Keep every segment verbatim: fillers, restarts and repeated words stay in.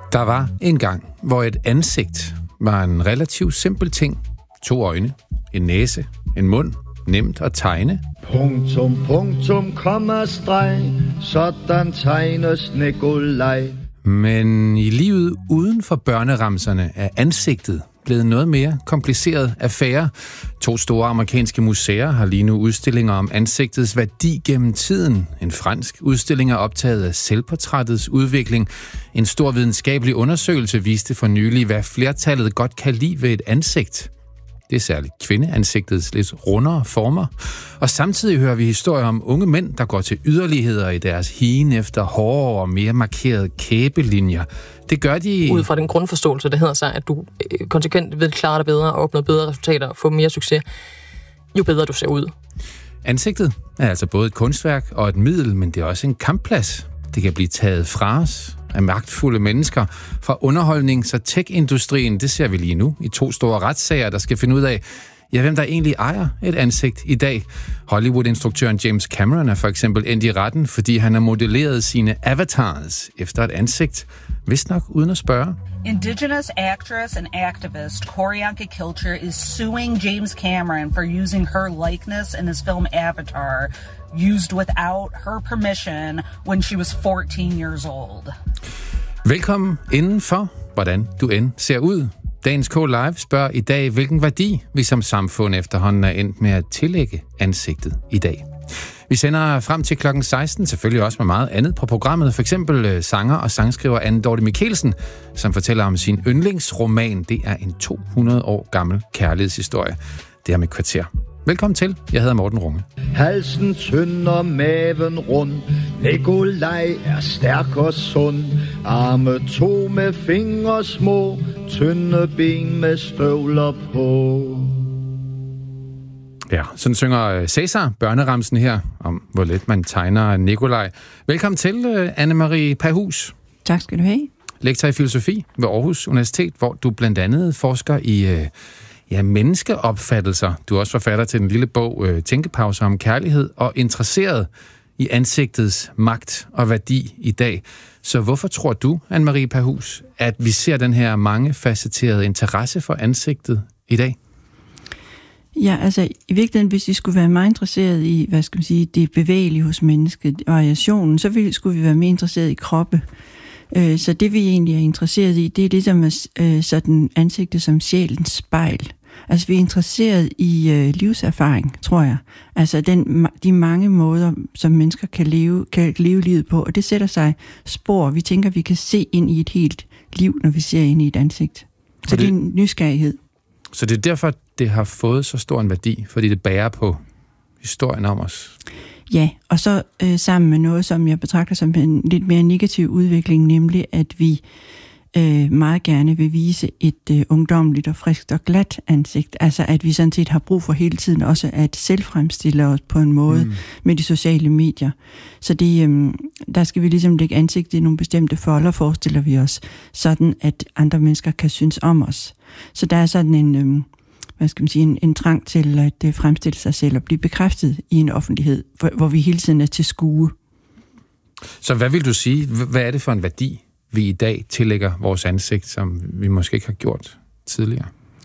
Der var en gang, hvor et ansigt var en relativt simpel ting. To øjne, en næse, en mund, nemt at tegne. Punktum, punktum, komma, streg, sådan tegnes Nikolaj. Men i livet uden for børneramserne er ansigtet blevet noget mere kompliceret affære. To store amerikanske museer har lige nu udstillinger om ansigtets værdi gennem tiden. En fransk udstilling er optaget af selvportrættets udvikling. En stor videnskabelig undersøgelse viste for nylig, hvad flertallet godt kan lide ved et ansigt. Det er særligt kvindeansigtets lidt rundere former. Og samtidig hører vi historier om unge mænd, der går til yderligheder i deres higen efter hårdere og mere markerede kæbelinjer. Det gør de... Ud fra den grundforståelse, der hedder sig, at du konsekvent vil klare dig bedre og opnå bedre resultater og få mere succes, jo bedre du ser ud. Ansigtet er altså både et kunstværk og et middel, men det er også en kampplads. Det kan blive taget fra os af magtfulde mennesker. Fra underholdnings- og tech-industrien, det ser vi lige nu i to store retssager, der skal finde ud af, ja, hvem der egentlig ejer et ansigt i dag. Hollywood-instruktøren James Cameron er for eksempel endt i retten, fordi han har modelleret sine avatars efter et ansigt, vist nok uden at spørge. Indigenous actress and activist Qorianka Kilcher is suing James Cameron for using her likeness in his film Avatar, used without her permission when she was fourteen years old. Velkommen indenfor, hvordan du end ser ud. Dagens K Live spørger i dag, hvilken værdi vi som samfund efterhånden er endt med at tillægge ansigtet i dag. Vi sender frem til klokken seksten, selvfølgelig også med meget andet på programmet. For eksempel sanger og sangskriver Anne Dorthe Michelsen, som fortæller om sin yndlingsroman. Det er en to hundrede år gammel kærlighedshistorie. Det er med kvarter. Velkommen til. Jeg hedder Morten Runge. Halsen tynd og maven rund. Nikolaj er stærk og sund. Arme to med fingre små. Tynde ben med støvler på. Ja, sådan synger Cæsar børneramsen her, om hvor let man tegner Nikolaj. Velkommen til, Anne-Marie Pahus. Tak skal du have. Lektor i filosofi ved Aarhus Universitet, hvor du blandt andet forsker i ja, menneskeopfattelser. Du er også forfatter til den lille bog Tænkepauser om kærlighed, og interesseret i ansigtets magt og værdi i dag. Så hvorfor tror du, Anne-Marie Pahus, at vi ser den her mangefacetterede interesse for ansigtet i dag? Ja, altså i virkeligheden, hvis vi skulle være meget interesseret i, hvad skal man sige, det bevægelige hos mennesket, variationen, så ville, skulle vi være mere interesseret i kroppe. Øh, så det vi egentlig er interesseret i, det er det, som er øh, sådan ansigtet som sjælens spejl. Altså vi er interesseret i øh, livserfaring, tror jeg. Altså den, de mange måder, som mennesker kan leve, kan leve livet på, og det sætter sig spor. Vi tænker, vi kan se ind i et helt liv, når vi ser ind i et ansigt. Så det, det er en nysgerrighed. Så det er derfor, det har fået så stor en værdi, fordi det bærer på historien om os. Ja, og så øh, sammen med noget, som jeg betragter som en lidt mere negativ udvikling, nemlig at vi øh, meget gerne vil vise et øh, ungdomligt og friskt og glat ansigt. Altså at vi sådan set har brug for hele tiden også at selvfremstille os på en måde mm. med de sociale medier. Så det, øh, der skal vi ligesom lægge ansigt i nogle bestemte folder, forestiller vi os, sådan at andre mennesker kan synes om os. Så der er sådan en... Øh, hvad skal man sige, en, en trang til at fremstille sig selv og blive bekræftet i en offentlighed, hvor, hvor vi hele tiden er til skue. Så hvad vil du sige, hvad er det for en værdi, vi i dag tillægger vores ansigt, som vi måske ikke har gjort tidligere?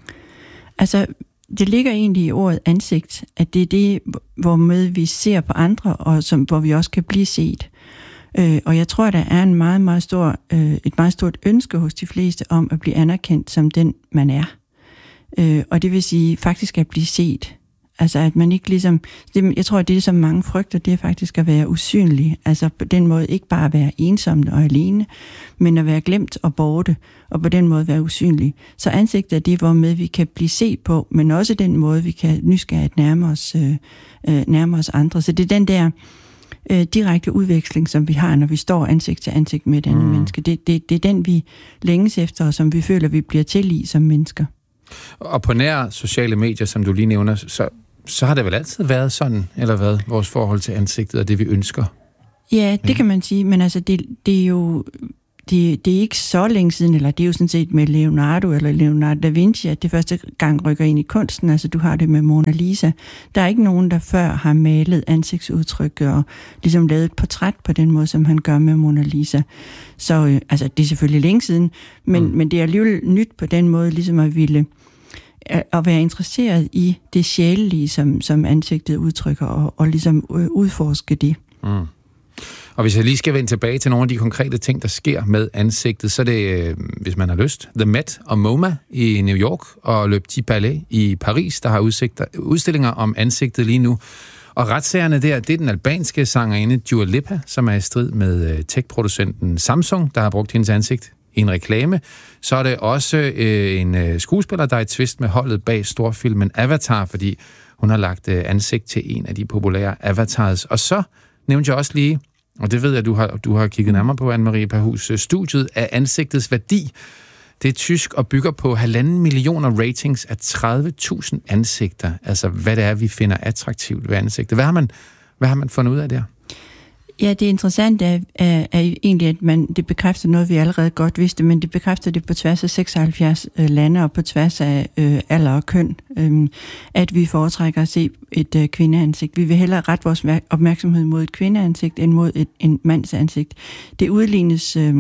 Altså, det ligger egentlig i ordet ansigt, at det er det, hvormed vi ser på andre, og som, hvor vi også kan blive set. Øh, og jeg tror, der er en meget, meget stor, øh, et meget stort ønske hos de fleste om at blive anerkendt som den, man er. Øh, og det vil sige faktisk at blive set. Altså at man ikke ligesom... Det, jeg tror, at det, som mange frygter, det er faktisk at være usynlig. Altså på den måde ikke bare at være ensom og alene, men at være glemt og borte, og på den måde være usynlig. Så ansigtet er det, hvormed vi kan blive set på, men også den måde, vi kan nysgerrigt nærme os, øh, nærme os andre. Så det er den der øh, direkte udveksling, som vi har, når vi står ansigt til ansigt med et andet mm. menneske. Det, det, det er den, vi længes efter, og som vi føler, vi bliver til i som mennesker. Og på nær sociale medier, som du lige nævner, så, så har det vel altid været sådan, eller hvad, vores forhold til ansigtet og det, vi ønsker? Ja, det kan man sige, men altså, det, det er jo det, det er ikke så længe siden, eller det er jo sådan set med Leonardo eller Leonardo da Vinci, at det første gang rykker ind i kunsten. Altså du har det med Mona Lisa. Der er ikke nogen, der før har malet ansigtsudtryk og ligesom lavet et portræt på den måde, som han gør med Mona Lisa. Så øh, altså, det er selvfølgelig længe siden, men, mm. men det er alligevel nyt på den måde, ligesom at ville at være interesseret i det sjælelige, som, som ansigtet udtrykker, og, og ligesom øh, udforske det. Mm. Og hvis jeg lige skal vende tilbage til nogle af de konkrete ting, der sker med ansigtet, så er det, hvis man har lyst, The Met og MoMA i New York og Le Petit Palais i Paris, der har udsigter, udstillinger om ansigtet lige nu. Og retssagerne der, det er den albanske sangerinde Dua Lipa, som er i strid med tech-producenten Samsung, der har brugt hendes ansigt i en reklame. Så er det også øh, en skuespiller, der er i tvist med holdet bag storfilmen Avatar, fordi hun har lagt øh, ansigt til en af de populære avatars. Og så nævnte jeg også lige, og det ved jeg, du har, du har kigget nærmere på, Anne-Marie Pahus, studiet af ansigtets værdi. Det er tysk og bygger på halvanden millioner ratings af tredive tusind ansigter. Altså, hvad det er, vi finder attraktivt ved ansigtet. Hvad har man, hvad har man fundet ud af der? Ja, det interessante er, er, er egentlig, at man, det bekræfter noget, vi allerede godt vidste, men det bekræfter det på tværs af seksoghalvfjerds øh, lande og på tværs af øh, alder og køn, øh, at vi foretrækker at se et øh, kvindeansigt. Vi vil hellere rette vores opmærksomhed mod et kvindeansigt end mod et, en mands ansigt. Det udlignes, øh,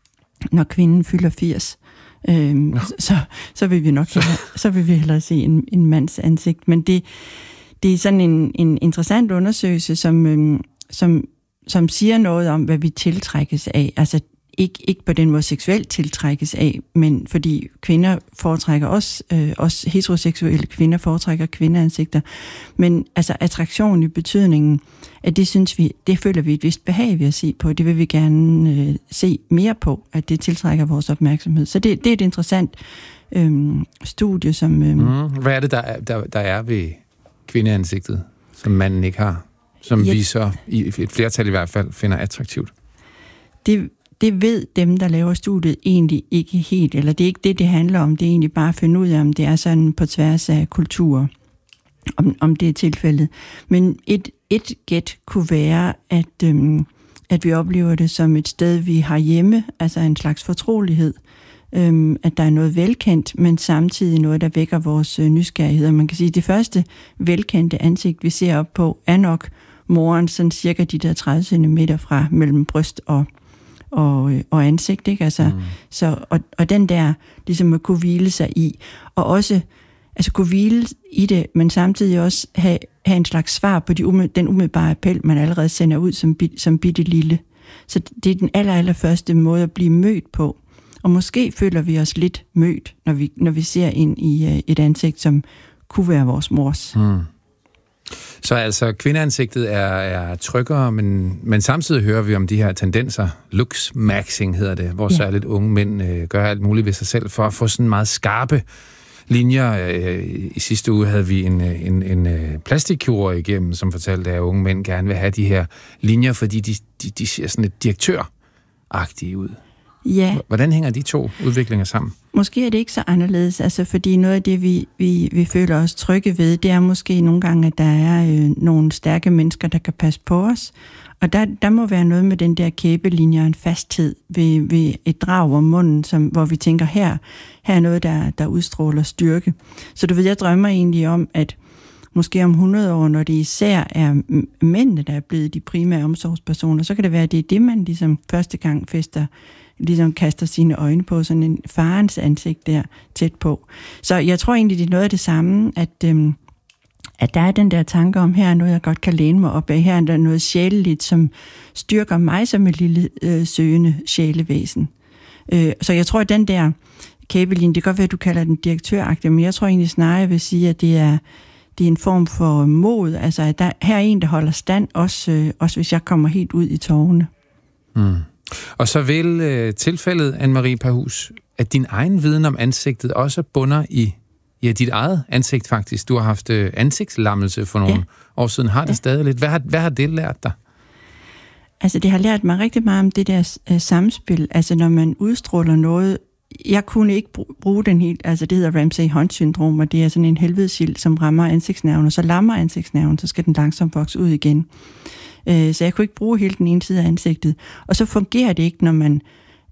når kvinden fylder firs. Øh, ja. så, så vil vi nok hellere, så vil vi hellere se en, en mands ansigt. Men det, det er sådan en, en interessant undersøgelse, som, øh, som som siger noget om, hvad vi tiltrækkes af. Altså ikke, ikke på den måde seksuelt tiltrækkes af, men fordi kvinder foretrækker også, øh, også heteroseksuelle kvinder foretrækker kvindeansigter. Men altså attraktion i betydningen, at det synes vi, det føler vi et vist behag ved at se på. Det vil vi gerne øh, se mere på, at det tiltrækker vores opmærksomhed. Så det, det er et interessant øh, studie, som... Øh, mm, hvad er det, der er, der, der er ved kvindeansigtet, som manden ikke har? Som ja, vi så, i et flertal i hvert fald, finder attraktivt? Det, det ved dem, der laver studiet, egentlig ikke helt. Eller det er ikke det, det handler om. Det er egentlig bare at finde ud af, om det er sådan på tværs af kulturer, om, om det er tilfældet. Men et, et gæt kunne være, at, øhm, at vi oplever det som et sted, vi har hjemme, altså en slags fortrolighed. Øhm, at der er noget velkendt, men samtidig noget, der vækker vores øh, nysgerrighed. Og man kan sige, at det første velkendte ansigt, vi ser op på, er nok moren, sådan cirka de der tredive centimeter fra mellem bryst og, og, og ansigt, ikke? Altså, mm. så, og, og den der, ligesom at kunne hvile sig i, og også altså kunne hvile i det, men samtidig også have, have en slags svar på de ume, den umiddelbare appel, man allerede sender ud som, som bitte lille. Så det er den aller, aller første måde at blive mødt på. Og måske føler vi os lidt mødt, når vi, når vi ser ind i uh, et ansigt, som kunne være vores mors. Mm. Så altså, kvindeansigtet er, er tryggere, men, men samtidig hører vi om de her tendenser. Looks maxing hedder det, hvor ja. særligt unge mænd øh, gør alt muligt ved sig selv for at få sådan meget skarpe linjer. Øh, I sidste uge havde vi en, en, en, en plastikkirurg igennem, som fortalte, at unge mænd gerne vil have de her linjer, fordi de, de, de ser sådan lidt direktøragtige ud. Ja. Hvordan hænger de to udviklinger sammen? Måske er det ikke så anderledes, altså fordi noget af det, vi, vi, vi føler os trygge ved, det er måske nogle gange, at der er øh, nogle stærke mennesker, der kan passe på os. Og der, der må være noget med den der kæbelinje og en fasthed ved, ved et drag om munden, som, hvor vi tænker, her, her er noget, der, der udstråler styrke. Så du ved, jeg drømmer egentlig om, at måske om hundrede år, når det især er mændene, der er blevet de primære omsorgspersoner, så kan det være, at det er det, man ligesom første gang fester, ligesom kaster sine øjne på, sådan en farens ansigt der tæt på. Så jeg tror egentlig, det er noget af det samme, at, øhm, at der er den der tanke om, her er noget, jeg godt kan læne mig op af, her er der noget sjæleligt, som styrker mig som et lille øh, søgende sjælevæsen. Øh, så jeg tror, at den der kæbelinje, det kan godt være, at du kalder den direktøragtig, men jeg tror egentlig snarere, jeg vil sige, at det er det er en form for mod, altså at der, her er en, der holder stand, også, øh, også hvis jeg kommer helt ud i tårerne. Mm. Og så vil øh, tilfældet, Anne-Marie Pahus, at din egen viden om ansigtet også bunder i ja, dit eget ansigt faktisk. Du har haft øh, ansigtslammelse for nogle ja. år siden. Har det ja. stadig lidt? Hvad har, hvad har det lært dig? Altså det har lært mig rigtig meget om det der øh, samspil. Altså når man udstråler noget. Jeg kunne ikke bruge den helt, altså det hedder Ramsay-Hunt-syndrom, og det er sådan en helvedesild, som rammer ansigtsnerven, og så lammer ansigtsnerven, så skal den langsomt vokse ud igen. Så jeg kunne ikke bruge hele den ene side af ansigtet. Og så fungerer det ikke, når man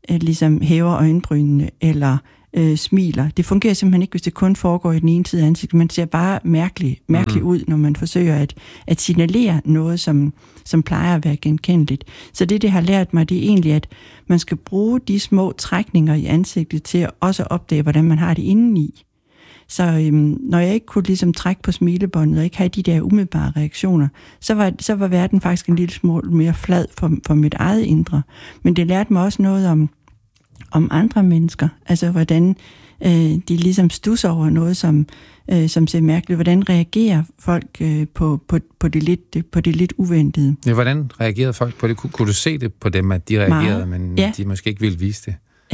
øh, ligesom hæver øjenbrynene, eller øh, smiler. Det fungerer simpelthen ikke, hvis det kun foregår i den ene side af ansigtet. Man ser bare mærkeligt mærkelig mm. ud, når man forsøger at, at signalere noget, som, som plejer at være genkendeligt. Så det, det har lært mig, det er egentlig, at man skal bruge de små trækninger i ansigtet til at også opdage, hvordan man har det indeni. Så øhm, når jeg ikke kunne ligesom trække på smilebåndet og ikke have de der umiddelbare reaktioner, så var, så var verden faktisk en lille smule mere flad for, for mit eget indre. Men det lærte mig også noget om, om andre mennesker. Altså hvordan øh, de ligesom stusser over noget, som, øh, som ser mærkeligt. Hvordan reagerer folk øh, på, på, på, det lidt, på det lidt uventede? Ja, hvordan reagerede folk på det? Kunne, kunne du se det på dem, at de reagerede, Meget. men ja. de måske ikke ville vise det?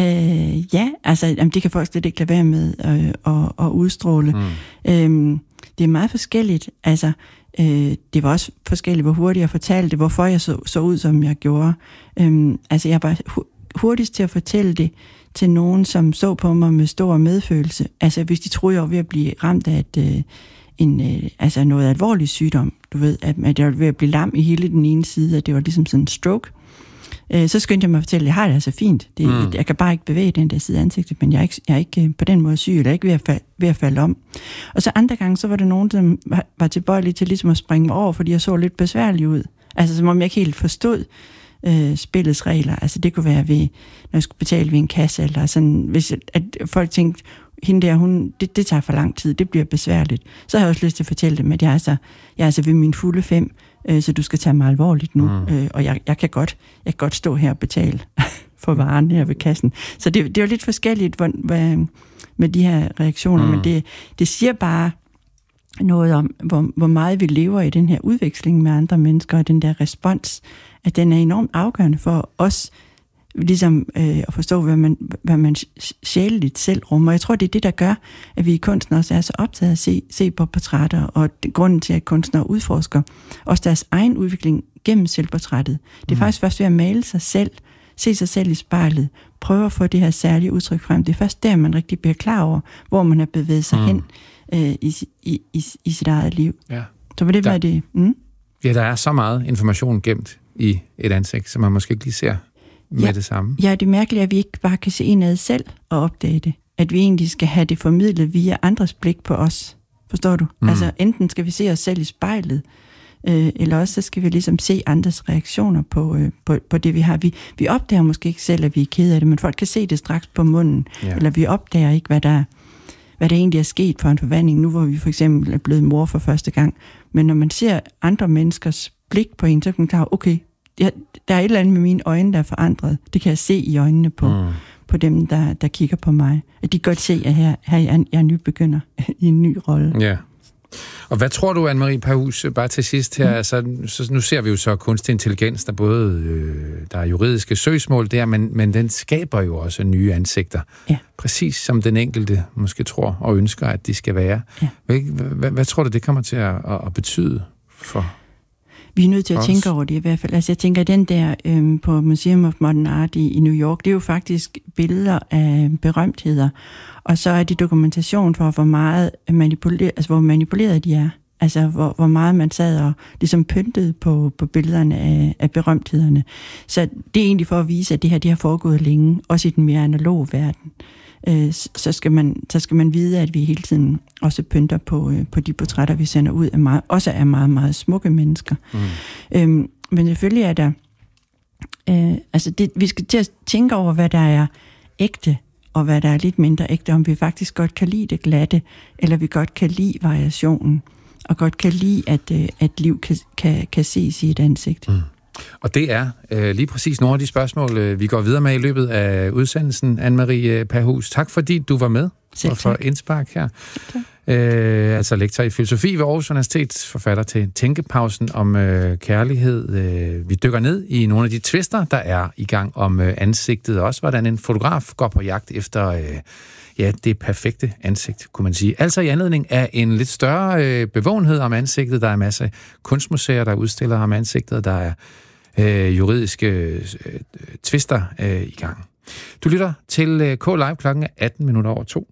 Øh, ja, altså jamen, det kan folk slet ikke lade være med øh, at, at udstråle. Mm. Øhm, det er meget forskelligt. Altså, øh, det var også forskelligt, hvor hurtigt jeg fortalte, hvorfor jeg så, så ud, som jeg gjorde. Øhm, altså, jeg var hu- hurtigst til at fortælle det til nogen, som så på mig med stor medfølelse. Altså, hvis de troede, jeg var ved at blive ramt af et, øh, en, øh, altså noget alvorlig sygdom. Du ved, at, at jeg var ved at blive lam i hele den ene side, at det var ligesom sådan en stroke. Så skyndte jeg mig at fortælle, at jeg har det altså fint. Det, mm. Jeg kan bare ikke bevæge den der side af ansigtet, men jeg er ikke, jeg er ikke på den måde syg, eller ikke ved at, falde, ved at falde om. Og så andre gange, så var der nogen, som var tilbøjelige til ligesom at springe mig over, fordi jeg så lidt besværlig ud. Altså som om jeg ikke helt forstod øh, spillets regler. Altså det kunne være ved, når jeg skulle betale ved en kasse, eller sådan, hvis at folk tænkte, hende der, hun, det, det tager for lang tid, det bliver besværligt. Så har jeg også lyst til at fortælle dem, at jeg er altså, jeg er altså ved min fulde fem, øh, så du skal tage mig alvorligt nu. Mm. Øh, og jeg, jeg, kan godt, jeg kan godt stå her og betale for varen her ved kassen. Så det, det er jo lidt forskelligt hvor, hvor, med de her reaktioner, mm. men det, det siger bare noget om, hvor, hvor meget vi lever i den her udveksling med andre mennesker, og den der respons, at den er enormt afgørende for os, ligesom øh, at forstå, hvad man, hvad man sjæleligt selv rummer. Jeg tror, det er det, der gør, at vi i kunsten også er så optaget at se, se på portrætter, og det, grunden til, at kunstnere udforsker også deres egen udvikling gennem selvportrættet. Det er mm. faktisk først ved at male sig selv, se sig selv i spejlet, prøve at få det her særlige udtryk frem. Det er først der, man rigtig bliver klar over, hvor man har bevæget sig mm. hen øh, i, i, i, i sit eget liv. Ja. Så på det der, det... Mm? Ja, der er så meget information gemt i et ansigt, som man måske ikke lige ser med ja, det samme. Ja, det er mærkeligt, at vi ikke bare kan se indad selv og opdage det. At vi egentlig skal have det formidlet via andres blik på os. Forstår du? Mm. Altså, enten skal vi se os selv i spejlet, øh, eller også så skal vi ligesom se andres reaktioner på, øh, på, på det, vi har. Vi, vi opdager måske ikke selv, at vi er kede af det, men folk kan se det straks på munden. Ja. Eller vi opdager ikke, hvad der, hvad der egentlig er sket for en forvandling, nu hvor vi for eksempel er blevet mor for første gang. Men når man ser andre menneskers blik på en, så kan man klare, okay, Ja, der er et eller andet med mine øjne, der er forandret. Det kan jeg se i øjnene på, mm. på dem, der, der kigger på mig. At de kan godt se, at her, her jeg er nybegynder i en ny rolle. Ja. Og hvad tror du, Anne-Marie Pahus, bare til sidst her, mm. altså, så nu ser vi jo så kunstig intelligens, der både øh, der er juridiske søgsmål der, men, men den skaber jo også nye ansigter. Ja. Præcis som den enkelte måske tror og ønsker, at de skal være. Ja. Hvad, hvad, hvad tror du, det kommer til at, at betyde for... Vi er nødt til at tænke over det i hvert fald. Altså jeg tænker, den der øhm, på Museum of Modern Art i, i New York, det er jo faktisk billeder af berømtheder. Og så er det dokumentation for, hvor meget manipuleret, altså hvor manipuleret de er. Altså hvor, hvor meget man sad og ligesom pyntede på, på billederne af, af berømthederne. Så det er egentlig for at vise, at det her det har foregået længe, også i den mere analoge verden. Så skal, man, så skal man vide, at vi hele tiden også pynter på, på de portrætter, vi sender ud, af meget, også er meget, meget smukke mennesker. Mm. Øhm, men selvfølgelig er der... Øh, altså det, vi skal til at tænke over, hvad der er ægte, og hvad der er lidt mindre ægte, om vi faktisk godt kan lide det glatte, eller vi godt kan lide variationen, og godt kan lide, at, at liv kan, kan, kan ses i et ansigt. Mm. Og det er øh, lige præcis nogle af de spørgsmål, øh, vi går videre med i løbet af udsendelsen. Anne-Marie Pahus, tak fordi du var med og for indspark her. Øh, altså lektor i filosofi ved Aarhus Universitet, forfatter til Tænkepausen om øh, kærlighed. Øh, vi dykker ned i nogle af de twister, der er i gang om øh, ansigtet, og også hvordan en fotograf går på jagt efter øh, ja, det perfekte ansigt, kunne man sige. Altså i anledning af en lidt større øh, bevågenhed om ansigtet. Der er masser af kunstmuseer, der udstiller om ansigtet. Der er øh, juridiske øh, twister øh, i gang. Du lytter til øh, K-Live klokken atten minutter over to.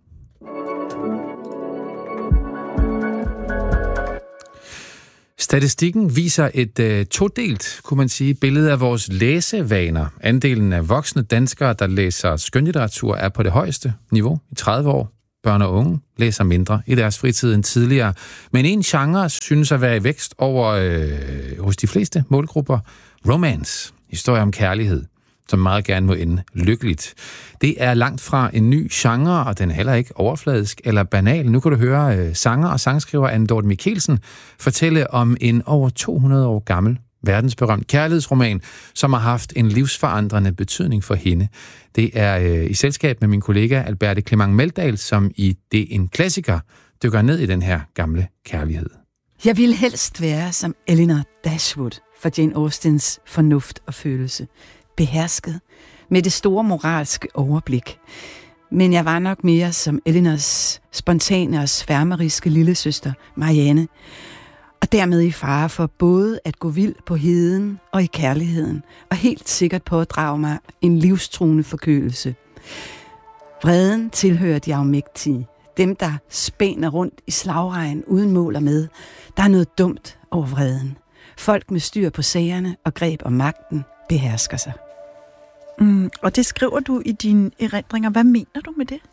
Statistikken viser et øh, todelt, kunne man sige, billede af vores læsevaner. Andelen af voksne danskere, der læser skønlitteratur, er på det højeste niveau i tredive år. Børn og unge læser mindre i deres fritid end tidligere. Men en genre synes at være i vækst over øh, hos de fleste målgrupper. Romance, historie om kærlighed, som meget gerne må ende lykkeligt. Det er langt fra en ny genre, og den er heller ikke overfladisk eller banal. Nu kan du høre øh, sanger og sangskriver Anne Dorthe Michelsen fortælle om en over to hundrede år gammel verdensberømt kærlighedsroman, som har haft en livsforandrende betydning for hende. Det er øh, i selskab med min kollega Alberte Clement Meldal, som i Det en klassiker dykker ned i den her gamle kærlighed. Jeg ville helst være som Elinor Dashwood for Jane Austens Fornuft og følelse. Behersket med det store moralske overblik. Men jeg var nok mere som Elinors spontane og sværmeriske lillesøster Marianne, og dermed i fare for både at gå vild på heden og i kærligheden, og helt sikkert pådrage mig en livstruende forkølelse. Vreden tilhører de afmægtige, dem der spænder rundt i slagregn uden mål og med. Der er noget dumt over vreden. Folk med styr på sagerne og greb om magten behersker sig. Mm, og det skriver du i dine erindringer. Hvad mener du med det?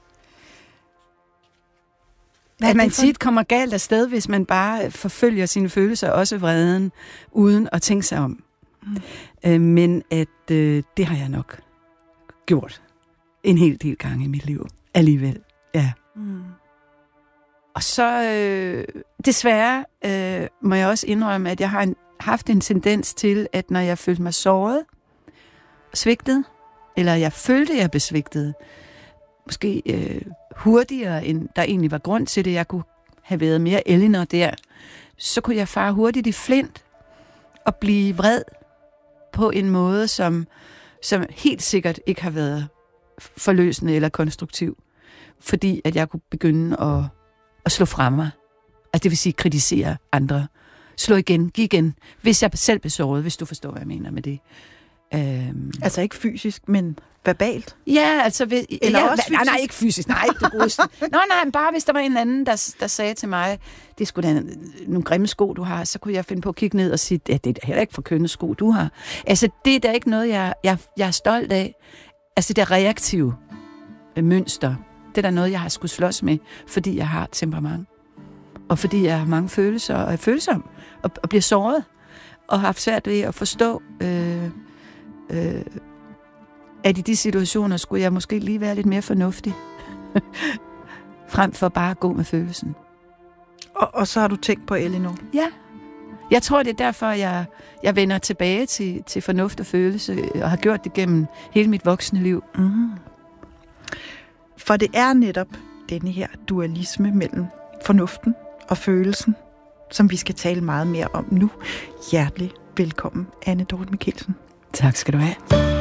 Hvad at man tit kommer galt afsted, hvis man bare forfølger sine følelser, også vreden, uden at tænke sig om. Mm. Øh, men at øh, det har jeg nok gjort en hel del gange i mit liv. Alligevel, ja. Mm. Og så øh, desværre øh, må jeg også indrømme, at jeg har en, haft en tendens til, at når jeg følte mig såret, svigtet, eller jeg følte, jeg blev svigtet, måske øh, hurtigere, end der egentlig var grund til det, jeg kunne have været mere Elinor der, så kunne jeg fare hurtigt i flint og blive vred på en måde, som, som helt sikkert ikke har været forløsende eller konstruktiv, fordi at jeg kunne begynde at, at slå fra mig. Altså det vil sige kritisere andre. Slå igen, giv igen, hvis jeg selv blev såret, hvis du forstår, hvad jeg mener med det. Øhm. Altså ikke fysisk, men verbalt? Ja, altså... Ved, eller ja, også fysisk? Nej, nej, ikke fysisk. Nej, det godeste. Nå, nej, bare hvis der var en anden, der, der sagde til mig, det er sgu da nogle grimme sko, du har, så kunne jeg finde på at kigge ned og sige, ja, det er da heller ikke for kønne sko, du har. Altså, det er da ikke noget, jeg, jeg, jeg er stolt af. Altså, det der reaktive mønster, det er da noget, jeg har skulle slås med, fordi jeg har temperament. Og fordi jeg har mange følelser, og er følsom, og, og bliver såret, og har haft svært ved at forstå... Øh, Øh, at i de situationer skulle jeg måske lige være lidt mere fornuftig, frem for bare at gå med følelsen. Og, og så har du tænkt på Elinor? Ja. Jeg tror, det er derfor, jeg, jeg vender tilbage til, til fornuft og følelse, og har gjort det gennem hele mit voksne liv. Mm. For det er netop denne her dualisme mellem fornuften og følelsen, som vi skal tale meget mere om nu. Hjertelig velkommen, Anne Dorthe Michelsen. Tak skal du have.